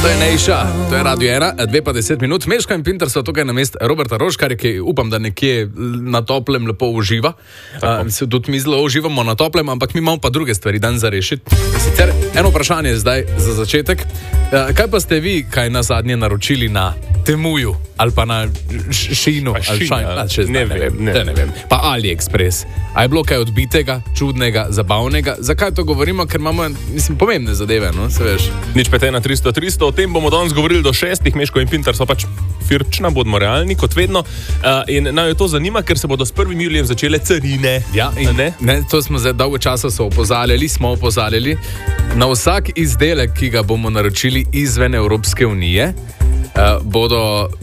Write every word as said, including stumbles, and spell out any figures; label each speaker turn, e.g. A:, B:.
A: To je Nejša, to je Radio ena, dve pa deset minut. Meška in Pinter so tukaj na mest Roberta Roškarja, ki upam, da nekje na toplem lepo uživa. Uh, se tudi mi zelo uživamo na toplem, ampak mi imamo pa druge stvari dan za rešiti. Sicer eno vprašanje zdaj za začetek. Uh, kaj pa ste vi, kaj na zadnje naročili na Temuju ali pa na Šinu?
B: Pa
A: ali
B: Šina,
A: šajn, ali čez,
B: ne,
A: ne,
B: vem,
A: ne,
B: ne.
A: ne vem. Pa AliExpress. A je bilo kaj odbitega, čudnega, zabavnega? Zakaj to govorimo? Ker imamo, mislim, pomembne zadeve, no, se veš.
B: Nič pet ena tristo tristo, o tem bomo danes govorili do šestih, Meško in Pinter so pač firčna, bodimo realni, kot vedno. Uh, in naj jo to zanima, ker se bodo s prvim julijem začele carine.
A: Ja, in
B: ne?
A: Ne, to smo zdaj dolgo časa so opozarjali, smo opozarjali. Na vsak izdelek, ki ga bomo naročili izven Evropske unije, uh, bodo